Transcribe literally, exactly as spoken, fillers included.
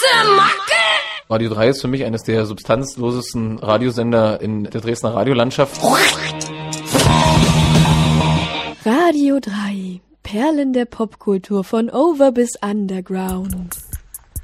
Radio drei ist für mich eines der substanzlosesten Radiosender in der Dresdner Radiolandschaft. Radio drei, Perlen der Popkultur von Over bis Underground.